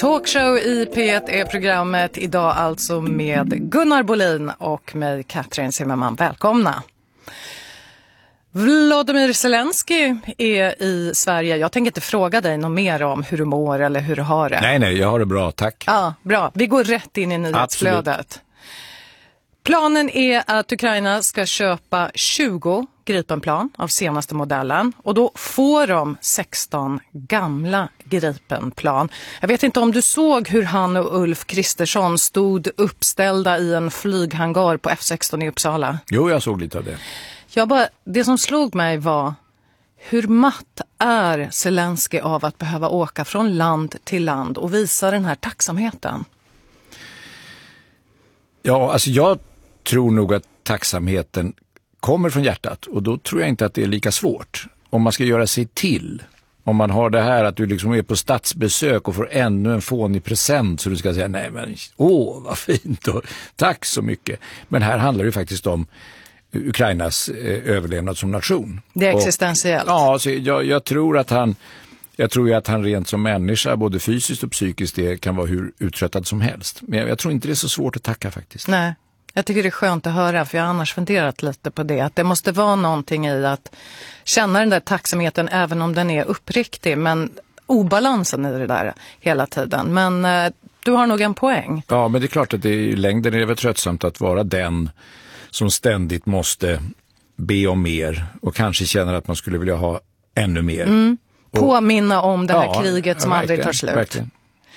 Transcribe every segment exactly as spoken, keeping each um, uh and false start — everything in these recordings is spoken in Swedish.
Talkshow i P ett är programmet idag alltså med Gunnar Bolin och mig, Katrin Zimmerman. Välkomna! Volodymyr Zelensky är i Sverige. Jag tänker inte fråga dig något mer om hur du mår eller hur du har det. Nej, nej, jag har det bra, tack. Ja, bra. Vi går rätt in i nyhetsflödet. Absolut. Planen är att Ukraina ska köpa tjugo Gripenplan av senaste modellen och då får de sexton gamla Gripenplan. Jag vet inte om du såg hur han och Ulf Kristersson stod uppställda i en flyghangar på F sexton i Uppsala. Jo, jag såg lite av det. Jag bara, det som slog mig var hur matt är Zelensky av att behöva åka från land till land och visa den här tacksamheten. Ja, alltså jag tror nog att tacksamheten kommer från hjärtat och då tror jag inte att det är lika svårt. Om man ska göra sig till, om man har det här att du liksom är på statsbesök och får ännu en fånig present så du ska säga nej men åh vad fint och tack så mycket. Men här handlar det faktiskt om Ukrainas eh, överlevnad som nation. Det är existentiellt. Och, ja, så jag, jag tror att han jag tror ju att han rent som människa både fysiskt och psykiskt det kan vara hur uttröttad som helst. Men jag, jag tror inte det är så svårt att tacka faktiskt. Nej. Jag tycker det är skönt att höra för jag har annars funderat lite på det. Att det måste vara någonting i att känna den där tacksamheten även om den är uppriktig. Men obalansen i det där hela tiden. Men eh, du har nog en poäng. Ja, men det är klart att det i längden är väl tröttsamt att vara den som ständigt måste be om mer. Och kanske känner att man skulle vilja ha ännu mer. Mm. Påminna om det här ja, kriget som ja, aldrig tar slut. Verkligen.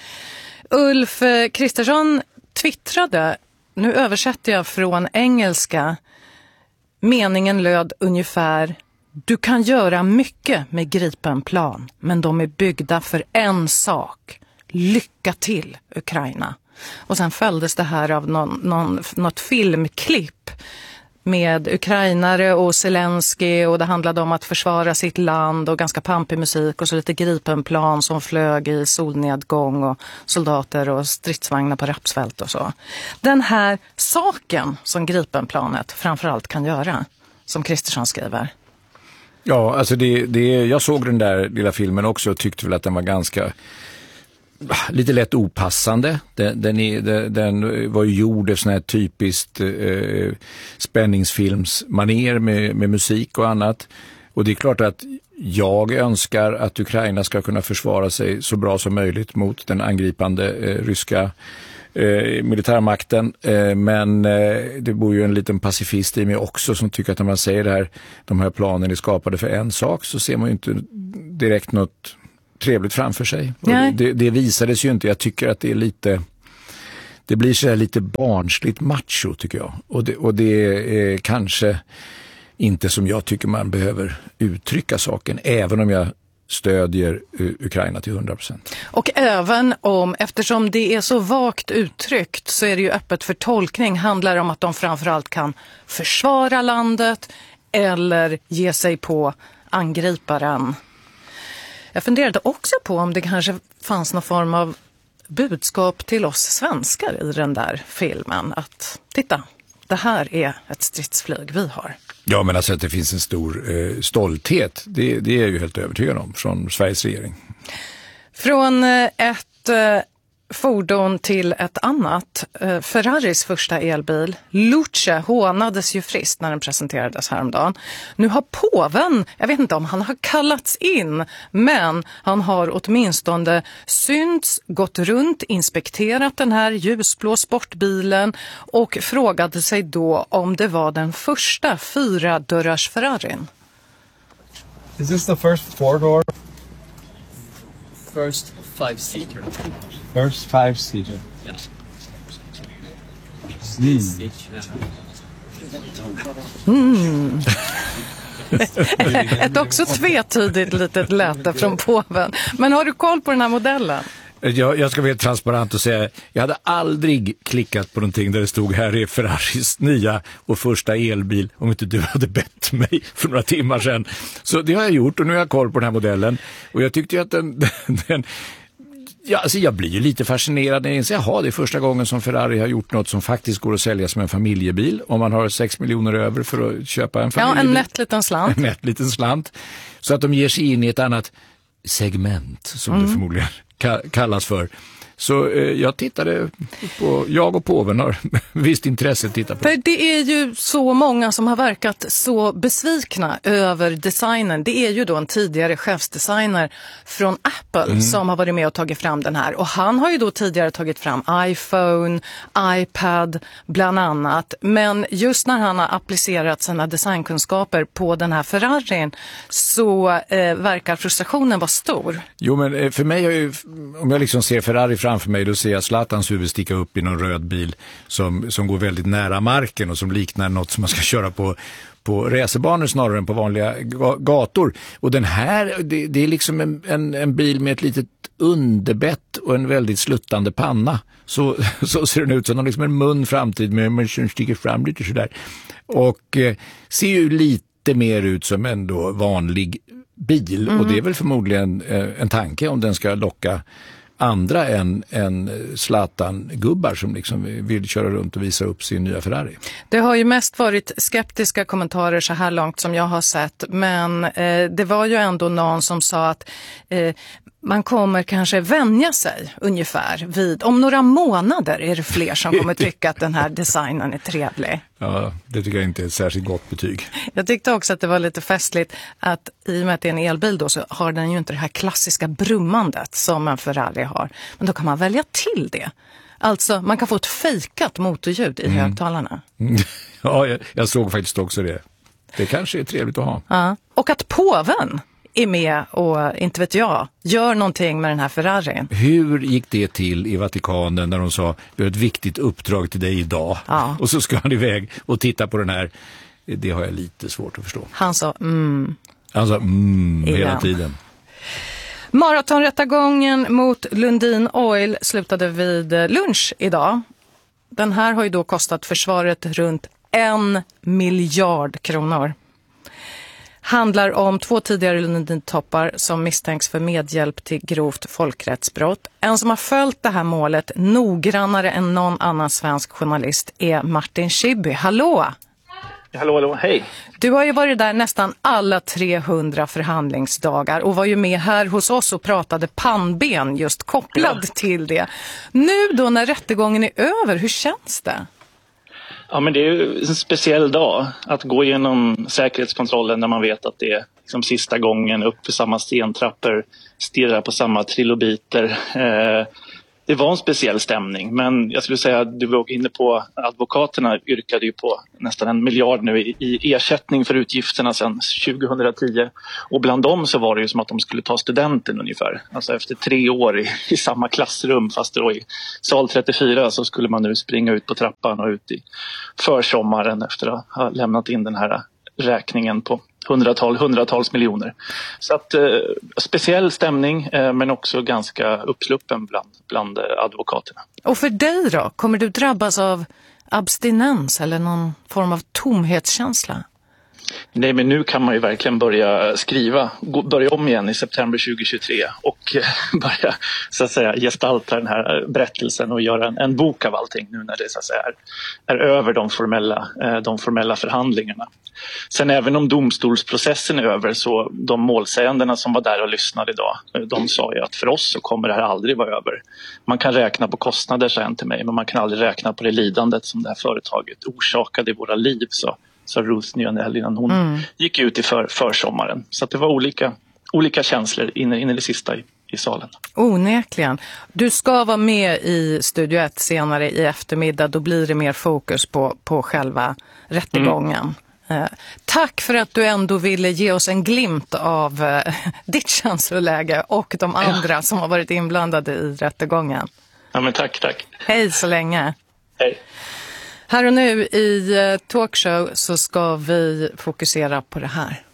Ulf Kristersson twittrade. Nu översätter jag från engelska. Meningen löd ungefär: du kan göra mycket med Gripenplan, men de är byggda för en sak. Lycka till, Ukraina. Och sen följdes det här av någon, någon, något filmklipp med ukrainare och Zelensky och det handlade om att försvara sitt land och ganska pampig musik och så lite Gripenplan som flög i solnedgång och soldater och stridsvagnar på rapsfält och så. Den här saken som Gripenplanet framförallt kan göra, som Kristersson skriver. Ja, alltså det, det, jag såg den där lilla filmen också och tyckte väl att den var ganska lite lätt opassande. Den, den, är, den var ju gjord efter sån här typiskt eh, spänningsfilmsmaner med, med musik och annat. Och det är klart att jag önskar att Ukraina ska kunna försvara sig så bra som möjligt mot den angripande eh, ryska eh, militärmakten. Eh, men eh, det bor ju en liten pacifist i mig också som tycker att när man säger det här, de här planen är skapade för en sak så ser man ju inte direkt något trevligt framför sig. Och det, det visades ju inte. Jag tycker att det är lite det blir så här lite barnsligt macho tycker jag. Och det, och det är kanske inte som jag tycker man behöver uttrycka saken även om jag stödjer Ukraina till hundra procent. Och även om, eftersom det är så vagt uttryckt så är det ju öppet för tolkning. Handlar det om att de framförallt kan försvara landet eller ge sig på angriparen. Jag funderade också på om det kanske fanns någon form av budskap till oss svenskar i den där filmen. Att titta, det här är ett stridsflyg vi har. Ja, men alltså att det finns en stor eh, stolthet, det, det är jag ju helt övertygad om från Sveriges regering. Från eh, ett eh, fordon till ett annat. Eh, Ferraris första elbil, Luce, hånades ju friskt när den presenterades häromdagen. Nu har påven, jag vet inte om han har kallats in, men han har åtminstone synts, gått runt, inspekterat den här ljusblå sportbilen och frågade sig då om det var den första fyra dörrars Ferrarin. Is this the first four-door? First five-seater. First five-seater. Yes. Mm. Ett också tvetydigt litet läte från påven. Men har du koll på den här modellen? Jag, jag ska vara transparent och säga, jag hade aldrig klickat på någonting där det stod här är Ferraris nya och första elbil om inte du hade bett mig för några timmar sedan. Så det har jag gjort och nu har jag koll på den här modellen. Och jag tyckte ju att den... den ja, alltså jag blir ju lite fascinerad när jag inser, jaha, det är första gången som Ferrari har gjort något som faktiskt går att sälja som en familjebil. Om man har sex miljoner över för att köpa en familjebil. Ja, en nätt liten slant. En nätt liten slant. Så att de ger sig in i ett annat segment som mm. det förmodligen kallas för. Så eh, jag tittade på, jag och påven har visst intresse att titta på. För det är ju så många som har verkat så besvikna över designen. Det är ju då en tidigare chefsdesigner från Apple mm. som har varit med och tagit fram den här. Och han har ju då tidigare tagit fram iPhone, iPad bland annat. Men just när han har applicerat sina designkunskaper på den här Ferrarin så eh, verkar frustrationen vara stor. Jo, men för mig, är ju, om jag liksom ser Ferrari framför mig, då ser jag Zlatans huvud sticka upp i någon röd bil som, som går väldigt nära marken och som liknar något som man ska köra på, på racerbanor snarare än på vanliga gator. Och den här, det, det är liksom en, en, en bil med ett litet underbett och en väldigt sluttande panna. Så, så ser den ut som liksom en mun framtid med en som sticker fram lite sådär. Och eh, ser ju lite mer ut som en då vanlig bil. Mm. Och det är väl förmodligen eh, en tanke om den ska locka andra än, än Zlatan-gubbar som liksom vill köra runt och visa upp sin nya Ferrari. Det har ju mest varit skeptiska kommentarer så här långt som jag har sett, men eh, det var ju ändå någon som sa att eh, man kommer kanske vänja sig ungefär vid, om några månader är det fler som kommer tycka att den här designen är trevlig. Ja, det tycker jag inte är ett särskilt gott betyg. Jag tyckte också att det var lite festligt att i och med att det är en elbil då så har den ju inte det här klassiska brummandet som en Ferrari har. Men då kan man välja till det. Alltså man kan få ett fejkat motorljud i mm. högtalarna. Ja, jag, jag såg faktiskt också det. Det kanske är trevligt att ha. Ja. Och att påven är med och, inte vet jag, gör någonting med den här Ferrarin. Hur gick det till i Vatikanen när de sa vi har ett viktigt uppdrag till dig idag? Ja. Och så ska han iväg och titta på den här. Det har jag lite svårt att förstå. Han sa mm. Han sa mm hela Igen. tiden. Maratonrättegången mot Lundin Oil slutade vid lunch idag. Den här har ju då kostat försvaret runt en miljard kronor. Handlar om två tidigare Lundin-toppar som misstänks för medhjälp till grovt folkrättsbrott. En som har följt det här målet noggrannare än någon annan svensk journalist är Martin Schibbye. Hallå! Hallå, hallå, hej! Du har ju varit där nästan alla trehundra förhandlingsdagar och var ju med här hos oss och pratade pannben just kopplad ja. till det. Nu då när rättegången är över, hur känns det? Ja, men det är ju en speciell dag att gå igenom säkerhetskontrollen när man vet att det är liksom sista gången upp för samma stentrappor, stirra på samma trilobiter. Eh, det var en speciell stämning, men jag skulle säga att du var inne på advokaterna yrkade ju på nästan en miljard nu i, i ersättning för utgifterna sedan tjugohundratio. Och bland dem så var det ju som att de skulle ta studenten ungefär. Alltså efter tre år i, i samma klassrum, fast då i sal trettiofyra så skulle man nu springa ut på trappan och ut i försommaren efter att ha lämnat in den här räkningen på hundratal, hundratals miljoner. Så att eh, speciell stämning eh, men också ganska uppsluppen bland, bland eh, advokaterna. Och för dig då? Kommer du drabbas av abstinens eller någon form av tomhetskänsla? Nej, men nu kan man ju verkligen börja skriva, börja om igen i september tjugohundratjugotre och börja så att säga gestalta den här berättelsen och göra en, en bok av allting nu när det så att säga är, är över de formella, de formella förhandlingarna. Sen även om domstolsprocessen är över så de målsägandena som var där och lyssnade idag, de sa ju att för oss så kommer det här aldrig vara över. Man kan räkna på kostnader, sa en till mig, men man kan aldrig räkna på det lidandet som det här företaget orsakade i våra liv, så sa Ruth Nyonell innan hon mm. gick ut i för, försommaren. Så att det var olika, olika känslor in, in i det sista i, i salen. Onekligen. Du ska vara med i Studio ett senare i eftermiddag. Då blir det mer fokus på, på själva rättegången. Mm. Eh, tack för att du ändå ville ge oss en glimt av eh, ditt känsloläge och de andra ja. som har varit inblandade i rättegången. Ja, men tack, tack. Hej så länge. Hej. Här och nu i Talkshow så ska vi fokusera på det här.